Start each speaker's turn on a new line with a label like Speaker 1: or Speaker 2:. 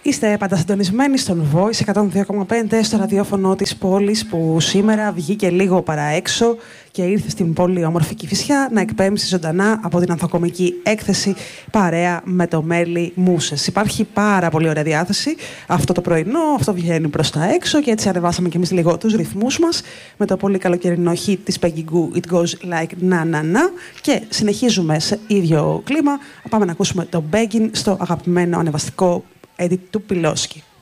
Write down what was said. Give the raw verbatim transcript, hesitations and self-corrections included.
Speaker 1: Είστε πάντα συντονισμένοι στον Voice εκατόν δύο κόμμα πέντε, στο ραδιόφωνο της πόλης, που σήμερα βγήκε λίγο παραέξω και ήρθε στην πολύ όμορφη Κηφισιά να εκπέμψει ζωντανά από την ανθοκομική έκθεση παρέα με το Μέλι Μούσες. Υπάρχει πάρα πολύ ωραία διάθεση αυτό το πρωινό, αυτό βγαίνει προς τα έξω και έτσι ανεβάσαμε κι εμείς λίγο τους ρυθμούς μας με το πολύ καλοκαιρινό hit της Peggy Gou, It Goes Like Na Na Na, και συνεχίζουμε σε ίδιο κλίμα. Πάμε να ακούσουμε το Begging στο αγαπημένο ανεβαστικό edit του Πιλόσκι.